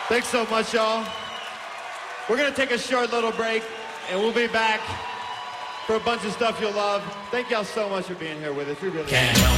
Thanks so much, y'all. We're going to take a short little break, and we'll be back for a bunch of stuff you'll love. Thank y'all so much for being here with us. We really appreciate it.